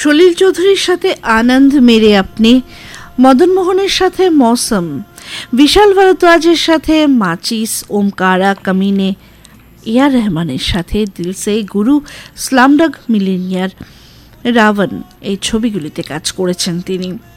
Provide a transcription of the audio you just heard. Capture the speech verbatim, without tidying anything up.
সলিল চৌধুরীর সাথে আনন্দ মেরে আপনি, মদন মোহনের সাথে মৌসম, বিশাল ভারদ্বাজের সাথে মাচিস, ওমকারা, কামিনে, এ আর রহমানের সাথে দিল সে গুরু, স্লামডগ মিলিনিয়ার, রাবণ এই ছবিগুলিতে কাজ করেছেন তিনি।